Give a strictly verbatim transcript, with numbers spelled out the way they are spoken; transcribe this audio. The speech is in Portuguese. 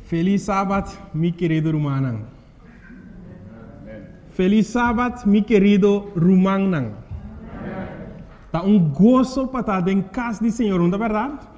Feliz sábado, mi querido Rumanang. Feliz sábado, mi querido Rumanang. Tá um gozo para estar em casa do Senhor, não é verdade?